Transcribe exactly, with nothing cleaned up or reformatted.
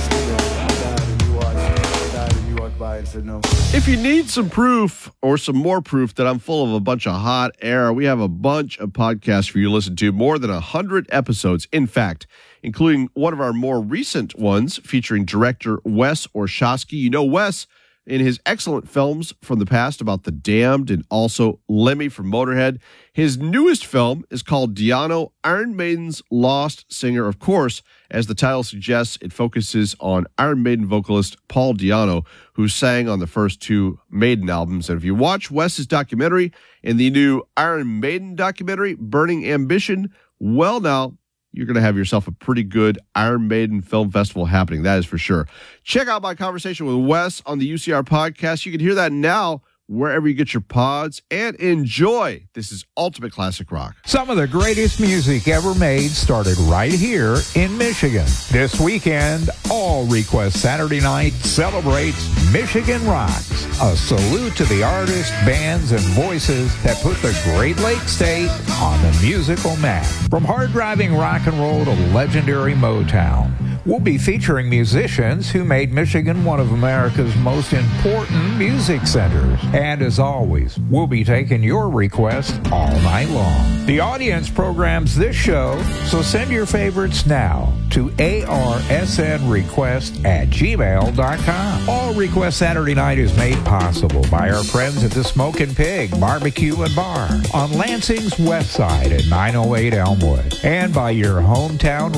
If you need some proof or some more proof that I'm full of a bunch of hot air, we have a bunch of podcasts for you to listen to, more than one hundred episodes, in fact, including one of our more recent ones featuring director Wes Orshowski. You know Wes in his excellent films from the past about The Damned and also Lemmy from Motorhead. His newest film is called Di'Anno, Iron Maiden's Lost Singer. Of course, as the title suggests, it focuses on Iron Maiden vocalist Paul Di'Anno, who sang on the first two Maiden albums. And if you watch Wes's documentary and the new Iron Maiden documentary, Burning Ambition, well now, you're going to have yourself a pretty good Iron Maiden Film Festival happening. That is for sure. Check out my conversation with Wes on the U C R podcast. You can hear that now wherever you get your pods, and enjoy. This is Ultimate Classic Rock. Some of the greatest music ever made started right here in Michigan. This weekend, All Request Saturday Night celebrates Michigan Rocks. A salute to the artists, bands, and voices that put the Great Lakes State on the musical map. From hard-driving rock and roll to legendary Motown, we'll be featuring musicians who made Michigan one of America's most important music centers. And as always, we'll be taking your requests all night long. The audience programs this show, so send your favorites now to arsnrequest at gmail dot com. All Request Saturday Night is made possible by our friends at the Smokin' Pig Barbecue and Bar on Lansing's west side at nine oh eight Elmwood, and by your hometown